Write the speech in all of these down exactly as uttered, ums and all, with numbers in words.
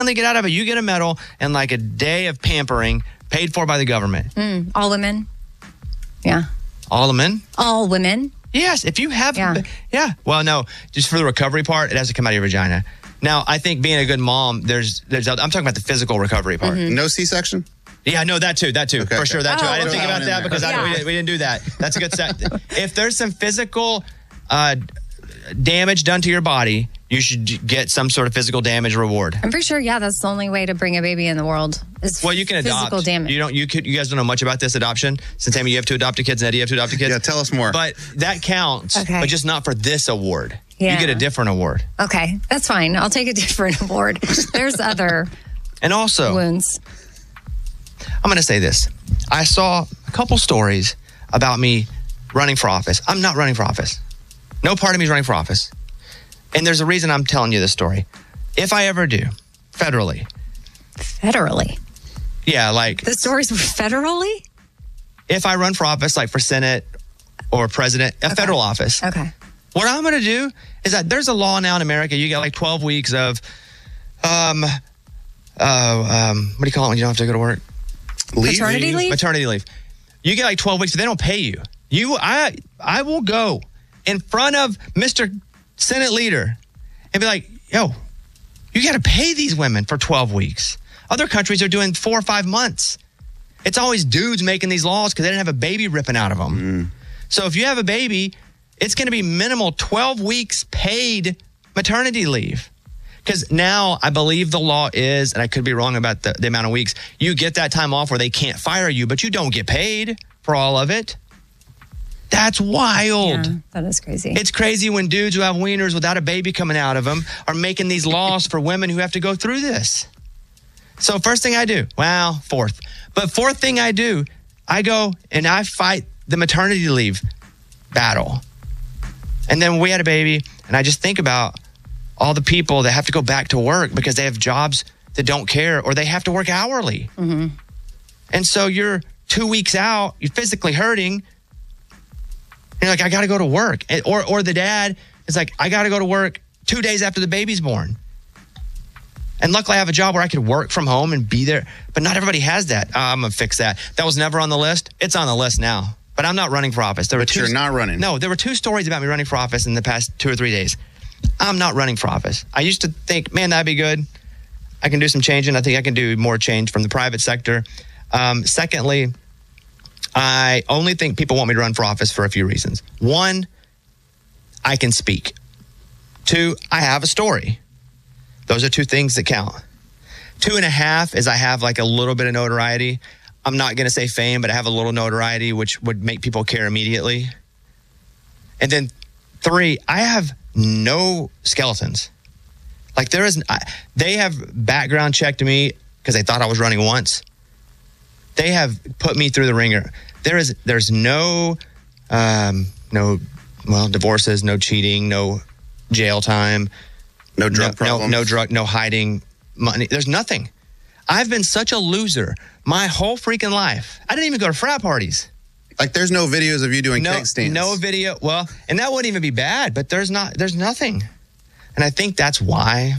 finally get out of it, you get a medal and like a day of pampering paid for by the government. Mm, all women. Yeah. All the men? All women. Yes. If you have, yeah. yeah. Well, no, just for the recovery part, it has to come out of your vagina. Now, I think being a good mom, there's, there's, I'm talking about the physical recovery part. Mm-hmm. No C-section? Yeah, no, that too, that too, okay, for okay. sure, that too. Oh, I didn't okay. think about that because yeah. I, we, didn't, we didn't do that. That's a good set. If there's some physical uh, damage done to your body, you should get some sort of physical damage reward. I'm pretty sure, yeah, that's the only way to bring a baby in the world is well, you can physical adopt. damage. You don't. You could. You guys don't know much about this adoption. Since Amy, you have two adopted kids, and Eddie, you have two adopted kids. Yeah, tell us more. But that counts. Okay. But just not for this award. Yeah. You get a different award. Okay, that's fine. I'll take a different award. There's other and also wounds. I'm going to say this. I saw a couple stories about me running for office. I'm not running for office. No part of me is running for office. And there's a reason I'm telling you this story. If I ever do, federally. Federally? Yeah, like... The stories were federally? If I run for office, like for Senate or president, a okay. federal office. Okay. What I'm going to do is that there's a law now in America. You got like twelve weeks of, um, uh, um, what do you call it when you don't have to go to work? Leave? Maternity leave? Maternity leave. You get like twelve weeks, but they don't pay you. You, I, I will go in front of Mister Senate leader and be like, yo, you got to pay these women for twelve weeks. Other countries are doing four or five months. It's always dudes making these laws because they didn't have a baby ripping out of them. Mm. So if you have a baby, it's going to be minimal twelve weeks paid maternity leave. Because now I believe the law is, and I could be wrong about the, the amount of weeks, you get that time off where they can't fire you, but you don't get paid for all of it. That's wild. Yeah, that is crazy. It's crazy when dudes who have wieners without a baby coming out of them are making these laws for women who have to go through this. So first thing I do, well, fourth. But fourth thing I do, I go and I fight the maternity leave battle. And then we had a baby, and I just think about all the people that have to go back to work because they have jobs that don't care or they have to work hourly. Mm-hmm. And so you're two weeks out, you're physically hurting. And you're like, I got to go to work. Or, or the dad is like, I got to go to work two days after the baby's born. And luckily I have a job where I could work from home and be there. But not everybody has that. Uh, I'm going to fix that. That was never on the list. It's on the list now. But I'm not running for office. There were but two, you're not running. No, there were two stories about me running for office in the past two or three days. I'm not running for office. I used to think, man, that'd be good. I can do some changing. I think I can do more change from the private sector. Um, secondly, I only think people want me to run for office for a few reasons. One, I can speak. Two, I have a story. Those are two things that count. Two and a half is I have like a little bit of notoriety. I'm not going to say fame, but I have a little notoriety, which would make people care immediately. And then three, I have no skeletons. Like there is, they have background checked me because they thought I was running once. They have put me through the ringer. There is, there's no, um, no, well, divorces, no cheating, no jail time, no drug no, problems, no, no drug, no hiding money. There's nothing. I've been such a loser my whole freaking life. I didn't even go to frat parties. Like there's no videos of you doing no, keg stands. No video. Well, and that wouldn't even be bad, but there's not, there's nothing. And I think that's why.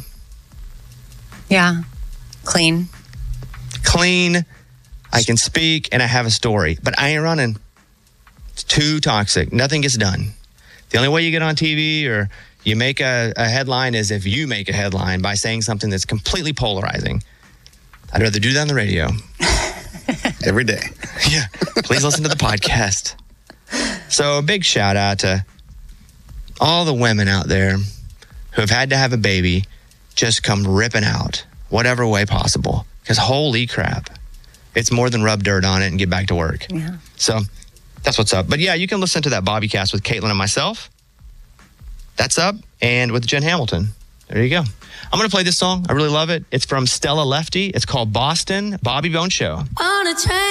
Yeah. Clean. Clean. I can speak and I have a story, but I ain't running. It's too toxic. Nothing gets done. The only way you get on T V or you make a, a headline is if you make a headline by saying something that's completely polarizing. I'd rather do that on the radio. Every day. Yeah. Please listen to the podcast. So a big shout out to all the women out there who have had to have a baby just come ripping out whatever way possible. Because holy crap, it's more than rub dirt on it and get back to work. Yeah. So that's what's up. But yeah, you can listen to that Bobby Cast with Caitlin and myself. That's up. And with Jen Hamilton. There you go. I'm going to play this song. I really love it. It's from Stella Lefty. It's called Boston Bobby Bones Show. On a train.